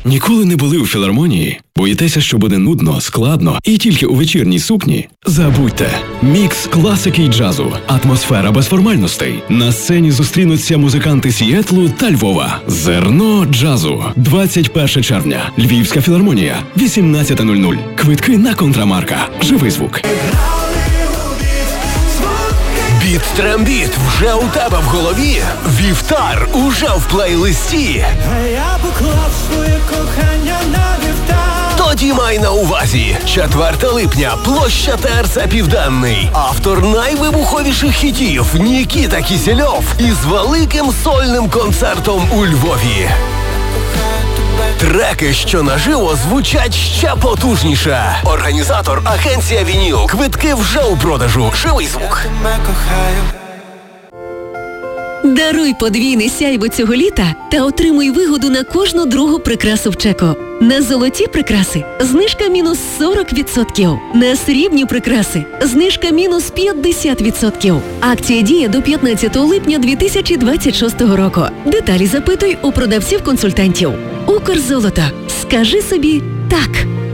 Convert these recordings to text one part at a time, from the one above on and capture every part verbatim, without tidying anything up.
Ніколи не були у філармонії? Боїтеся, що буде нудно, складно і тільки у вечірній сукні? Забудьте. Мікс класики й джазу. Атмосфера без формальностей. На сцені зустрінуться музиканти Сіетлу та Львова. Зерно джазу. двадцять перше червня. Львівська філармонія. вісімнадцята нуль нуль. Квитки на Контрамарка. Живий звук. Біт-трембіт вже у тебе в голові. Вівтар уже в плейлисті. А я поклав своє кохання на вівтар. Тоді май на увазі. четверте липня. Площа ТРЦ Південний. Автор найвибуховіших хітів Нікіта Кісельов із великим сольним концертом у Львові. Треки, що наживо, звучать ще потужніше. Організатор – агенція «Вініл». Квитки вже у продажу. Живий звук. Даруй подвійне сяйво цього літа та отримуй вигоду на кожну другу прикрасу в Чеко. На золоті прикраси – знижка мінус сорок відсотків. На срібні прикраси – знижка мінус п'ятдесят відсотків. Акція діє до п'ятнадцятого липня дві тисячі двадцять шостого року. Деталі запитуй у продавців-консультантів. Укрзолото. Скажи собі «так».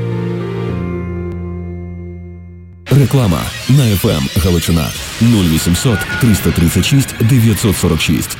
Реклама на еф ем Галичина нуль вісімсот триста тридцять шість дев'ятсот сорок шість.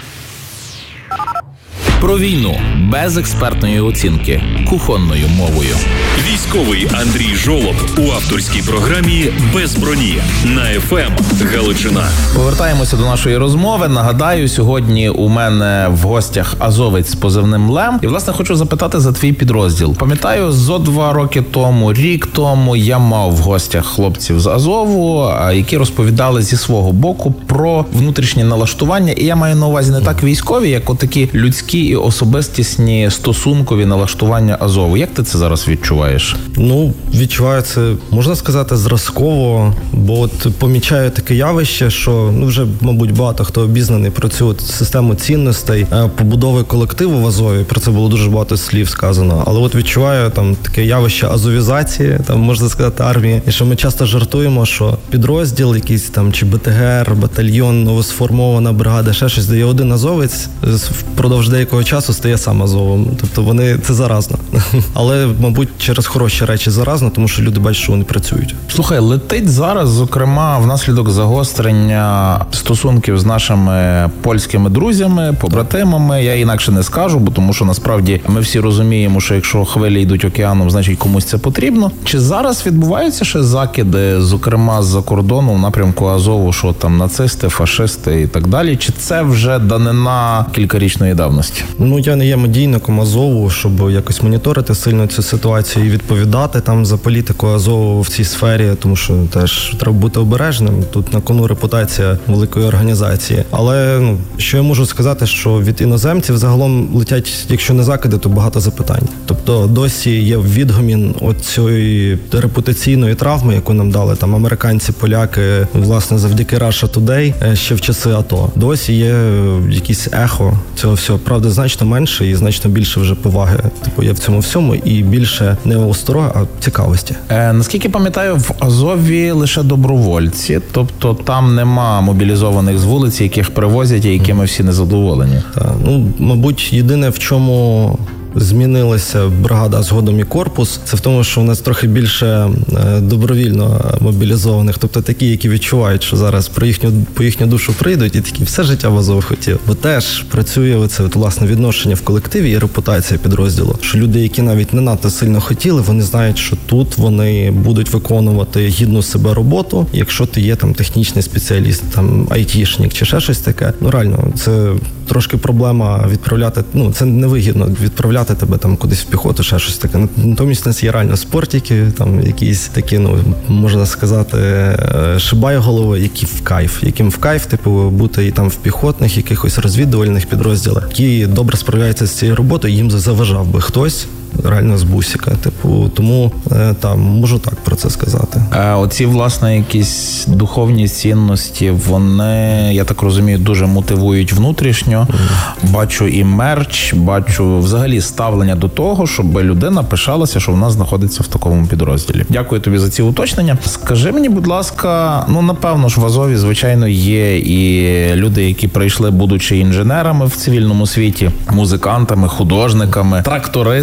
Про війну без експертної оцінки кухонною мовою. Військовий Андрій Жолоб у авторській програмі «Без броні» на еф ем Галичина. Повертаємося до нашої розмови. Нагадаю, сьогодні у мене в гостях азовець з позивним Лем. І, власне, хочу запитати за твій підрозділ. Пам'ятаю, зо два роки тому, рік тому я мав в гостях хлопців з Азову, які розповідали зі свого боку про внутрішнє налаштування. І я маю на увазі не так військові, як отакі людські і особистісні стосункові налаштування Азову. Як ти це зараз відчуваєш? Ну, відчуваю це, можна сказати, зразково, бо от помічаю таке явище, що, ну, вже, мабуть, багато хто обізнаний про цю от систему цінностей, побудови колективу в Азові, про це було дуже багато слів сказано, але от відчуваю там таке явище азовізації, там, можна сказати, армії, і що ми часто жартуємо, що підрозділ якийсь там, чи БТГР, батальйон, новосформована бригада, ще щось, де є один азовець, впродовж деякого часу стає сам Азовом. Тобто вони, це заразно. Але, мабуть, через хороші речі заразно, тому що люди бачать, що вони працюють. Слухай, летить зараз, зокрема, внаслідок загострення стосунків з нашими польськими друзями, побратимами. Я інакше не скажу, бо тому що насправді ми всі розуміємо, що якщо хвилі йдуть океаном, значить комусь це потрібно. Чи зараз відбуваються ще закиди, зокрема з-за кордону в напрямку Азову, що там нацисти, фашисти і так далі? Чи це вже данина кількарічної давності? Ну, я не є медійником Азову, щоб якось моніторити сильно цю ситуацію і відповідати там за політику Азову в цій сфері, тому що теж треба бути обережним. Тут на кону репутація великої організації. Але, ну, що я можу сказати, що від іноземців загалом летять, якщо не закиди, то багато запитань. Тобто досі є відгомін оцієї репутаційної травми, яку нам дали там американці, поляки, власне, завдяки Russia Today ще в часи АТО. Досі є якісь ехо цього всього. Правда, значно менше і значно більше вже поваги, типу, є в цьому всьому, і більше не осторога, а цікавості. Е, наскільки пам'ятаю, в Азові лише добровольці, тобто там нема мобілізованих з вулиці, яких привозять і якими всі незадоволені. Так, ну, мабуть, єдине, в чому змінилася бригада, згодом і корпус, це в тому, що у нас трохи більше добровільно мобілізованих, тобто такі, які відчувають, що зараз про їхню, по їхню душу прийдуть і такі все життя в Азов хотів. Бо теж працює оце от, власне, відношення в колективі і репутація підрозділу, що люди, які навіть не надто сильно хотіли, вони знають, що тут вони будуть виконувати гідну себе роботу, якщо ти є там технічний спеціаліст, там айтішник чи ще щось таке. Ну реально, це трошки проблема відправляти, ну це невигідно відправляти тебе там кудись в піхоту, ще щось таке. Натомість у нас є реально спортики, там якісь такі, ну, можна сказати, шибає голови, які в кайф, яким в кайф, типу, бути і там в піхотних, якихось розвідувальних підрозділах, які добре справляються з цією роботою, їм заважав би хтось, реально з бусика, типу, тому там можу так про це сказати. А оці, власне, якісь духовні цінності, вони, я так розумію, дуже мотивують внутрішньо. Mm. Бачу і мерч, бачу взагалі ставлення до того, щоб людина пишалася, що вона знаходиться в такому підрозділі. Дякую тобі за ці уточнення. Скажи мені, будь ласка, ну, напевно ж в Азові, звичайно, є і люди, які прийшли, будучи інженерами в цивільному світі, музикантами, художниками, трактористами.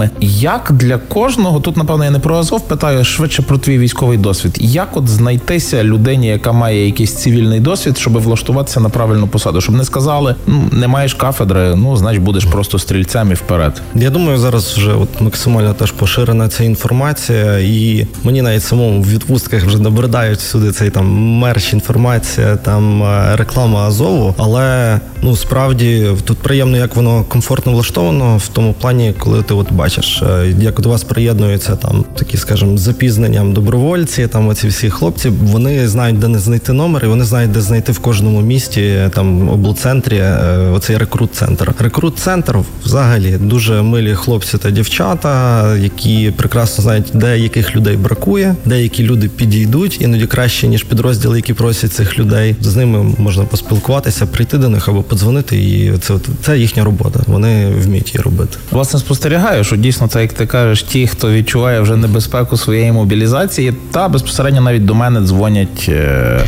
України. Як для кожного, тут, напевно, я не про Азов питаю, швидше про твій військовий досвід. Як от знайтися людині, яка має якийсь цивільний досвід, щоб влаштуватися на правильну посаду? Щоб не сказали, ну, не маєш кафедри, ну, значить, будеш просто стрільцем і вперед. Я думаю, зараз вже от максимально теж поширена ця інформація, і мені навіть самому в відпустках вже набридають всюди цей там мерч, інформація, там реклама Азову, але ну справді тут приємно, як воно комфортно влаштовано в тому плані, коли ти от бачиш, як до вас приєднуються там такі, скажімо, з запізненням добровольці, там оці всі хлопці, вони знають, де не знайти номер, і вони знають, де знайти в кожному місті, там облцентрі, оцей рекрут-центр. Рекрут-центр взагалі дуже милі хлопці та дівчата, які прекрасно знають, де яких людей бракує, деякі люди підійдуть, іноді краще, ніж підрозділи, які просять цих людей. З ними можна поспілкуватися, прийти до них або подзвонити, і це, це їхня робота. Вони вміють її робити. Власне, спостерігаю, що дійсно це, як ти кажеш, ті, хто відчуває вже небезпеку своєї мобілізації, та безпосередньо навіть до мене дзвонять, е,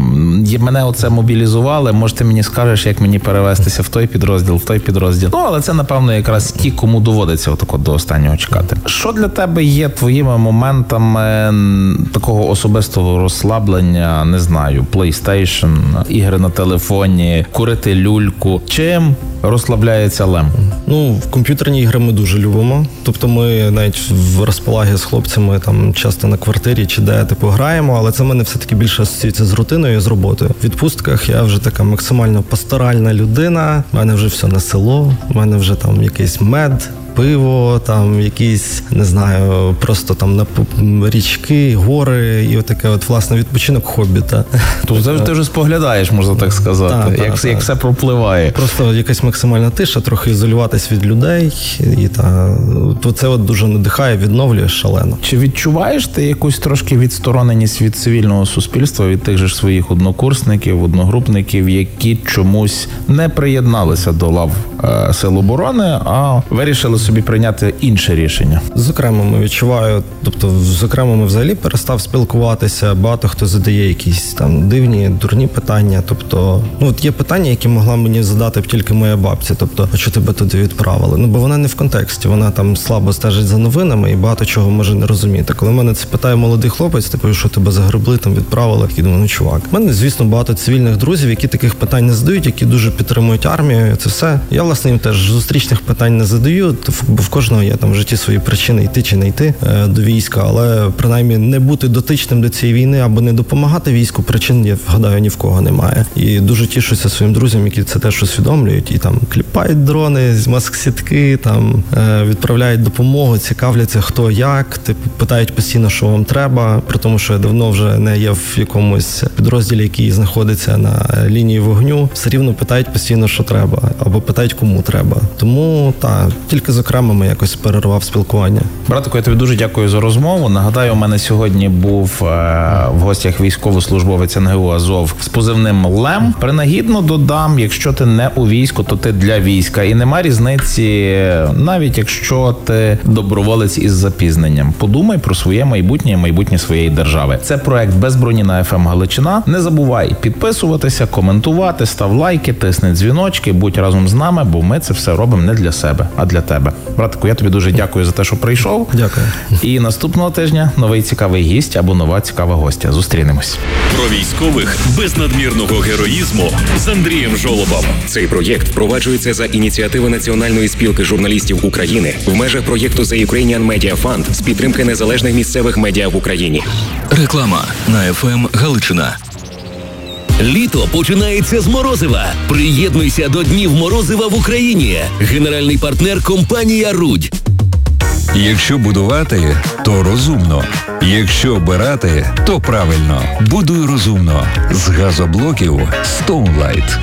е, мене оце мобілізували, може ти мені скажеш, як мені перевестися в той підрозділ, в той підрозділ. Ну, але це, напевно, якраз ті, кому доводиться отако до останнього чекати. Що для тебе є твоїми моментами такого особистого розслаблення, не знаю, PlayStation, ігри на телефоні, курити люльку? Чим розслабляється Лем? Ну, в комп'ютерні ігри ми дуже любимо. Тобто ми навіть в розпалагі з хлопцями там часто на квартирі чи де типу граємо, але це в мене все-таки більше асоціюється з рутиною, з роботою. В відпустках я вже така максимально пасторальна людина. У мене вже все на село, у мене вже там якийсь мед, пиво, там якісь, не знаю, просто там на річки, гори і отаке от, власне, відпочинок хобі. Та. Тобто ти вже споглядаєш, можна так сказати, та, як, та, як та. все пропливає. Просто якась максимальна тиша, трохи ізолюватись від людей, і та, то це от дуже надихає, відновлює шалено. Чи відчуваєш ти якусь трошки відстороненість від цивільного суспільства, від тих же своїх однокурсників, одногрупників, які чомусь не приєдналися до лав е, Сил оборони, а вирішили собі прийняти інше рішення? З окремими відчуваю, тобто з окремими взагалі перестав спілкуватися, багато хто задає якісь там дивні, дурні питання, тобто, ну от є питання, які могла мені задати б тільки моя бабця, тобто, а що тебе туди відправили? Ну, бо вона не в контексті, вона там слабо стежить за новинами і багато чого може не розуміти. Коли мене це питає молодий хлопець, типу, що тебе загребли, там відправили, і думаю, ну чувак. У мене, звісно, багато цивільних друзів, які таких питань не задають, які дуже підтримують армію, це все. Я, власне, їм теж зустрічних питань не задаю, бо в кожного є там в житті свої причини йти чи не йти е, до війська, але принаймні не бути дотичним до цієї війни або не допомагати війську, причин, я гадаю, ні в кого немає. І дуже тішуся своїм друзям, які це теж усвідомлюють і там кліпають дрони, з маск-сітки, там е, відправляють допомогу, цікавляться хто як, типу питають постійно, що вам треба, при тому, що я давно вже не є в якомусь підрозділі, який знаходиться на лінії вогню, все рівно питають постійно, що треба, або питають, кому треба. Тому так, тільки з окремими якось перервав спілкування. Братику, я тобі дуже дякую за розмову. Нагадаю, у мене сьогодні був е, в гостях військовослужбовець ен ге у Азов з позивним Лем. Принагідно додам, якщо ти не у війську, то ти для війська. І нема різниці, навіть якщо ти доброволець із запізненням. Подумай про своє майбутнє, майбутнє своєї держави. Це проект «Без броні» на еф ем Галичина. Не забувай підписуватися, коментувати, став лайки, тисни дзвіночки, будь разом з нами, бо ми це все робимо не для себе, а для тебе. Братику, я тобі дуже дякую за те, що прийшов. Дякую. І наступного тижня новий цікавий гість або нова цікава гостя. Зустрінемось. Про військових без надмірного героїзму з Андрієм Жолобом. Цей проєкт впроваджується за ініціативи Національної спілки журналістів України в межах проєкту The Ukrainian Media Fund з підтримки незалежних місцевих медіа в Україні. Реклама на еф ем Галичина. Літо починається з морозива. Приєднуйся до Днів морозива в Україні. Генеральний партнер – компанія «Рудь». Якщо будувати, то розумно. Якщо обирати, то правильно. Будуй розумно. З газоблоків Stoneline.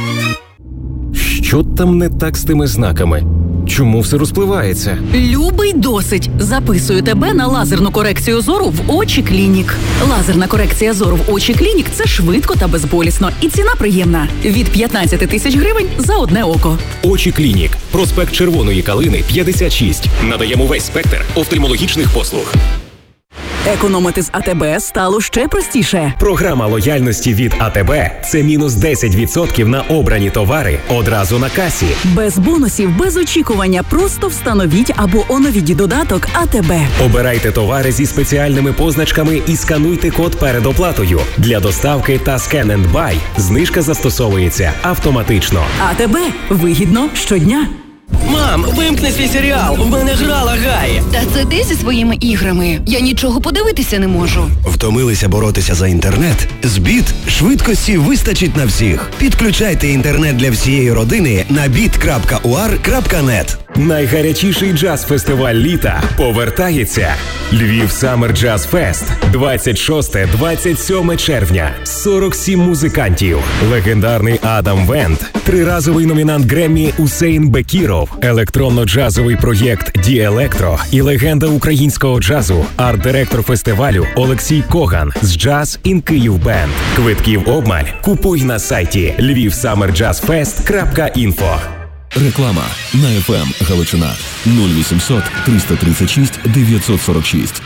Що там не так з тими знаками? Чому все розпливається? Любий, досить. Записую тебе на лазерну корекцію зору в «Очі Клінік». Лазерна корекція зору в «Очі Клінік» – це швидко та безболісно. І ціна приємна. Від п'ятнадцять тисяч гривень за одне око. «Очі Клінік». Проспект Червоної Калини, п'ятдесят шість. Надаємо весь спектр офтальмологічних послуг. Економити з АТБ стало ще простіше. Програма лояльності від АТБ – це мінус десять відсотків на обрані товари одразу на касі. Без бонусів, без очікування. Просто встановіть або оновіть додаток АТБ. Обирайте товари зі спеціальними позначками і скануйте код перед оплатою. Для доставки та Scan and Buy знижка застосовується автоматично. АТБ. Вигідно щодня. Мам, вимкни свій серіал, в мене гра лагає. Та це ти зі своїми іграми. Я нічого подивитися не можу. Втомилися боротися за інтернет? З Біт швидкості вистачить на всіх. Підключайте інтернет для всієї родини на біт крапка у ар крапка нет. Найгарячіший джаз-фестиваль літа повертається. Львів Summer Jazz Fest. двадцять шостого - двадцять сьоме червня. сорок сім музикантів. Легендарний Адам Вент. Триразовий номінант Греммі Усейн Бекіров. Електронно-джазовий проєкт Ді Електро і легенда українського джазу, арт-директор фестивалю Олексій Коган з Jazz in Kyiv Band. Квитків обмаль. Купуй на сайті львів самер джаз фест крапка інфо. Реклама на еф ем Галичина нуль вісімсот триста тридцять шість дев'ятсот сорок шість.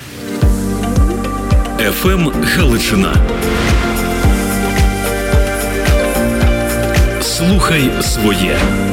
еф ем Галичина. Слухай своє.